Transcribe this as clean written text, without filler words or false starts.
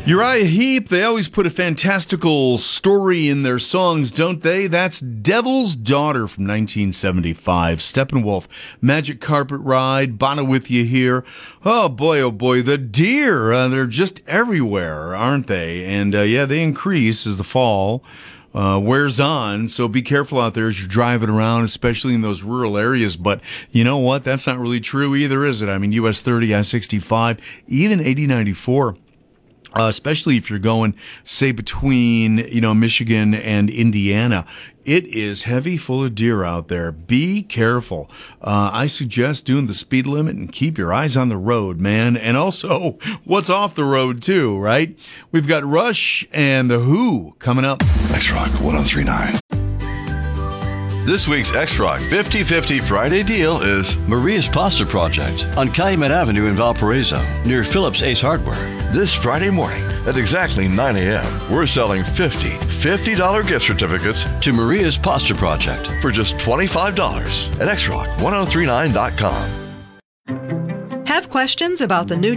Uriah Heep, they always put a fantastical story in their songs, don't they? That's Devil's Daughter from 1975. Steppenwolf, Magic Carpet Ride, Bono with you here. Oh boy, the deer, they're just everywhere, aren't they? And yeah, they increase as the fall wears on, so be careful out there as you're driving around, especially in those rural areas. But you know what? That's not really true either, is it? I mean, US 30, I-65, even 8094. Especially if you're going, say, between, Michigan and Indiana. It is heavy full of deer out there. Be careful. I suggest doing the speed limit and keep your eyes on the road, man. And also, what's off the road, too, right? We've got Rush and The Who coming up. X-Rock 1039. This week's X-Rock 50-50 Friday deal is Maria's Pasta Project on Calumet Avenue in Valparaiso, near Phillips Ace Hardware. this Friday morning at exactly 9 a.m. We're selling $50 gift certificates to Maria's Pasta Project for just $25 at xrock1039.com. Have questions about the new